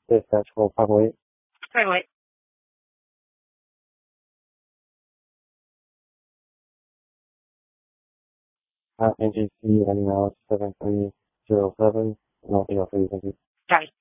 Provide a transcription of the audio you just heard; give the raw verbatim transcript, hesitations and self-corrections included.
Dispatch for Papa eight. Papa eight. Uh, N G C, heading out seven three zero seven, North three, thank you. Copy.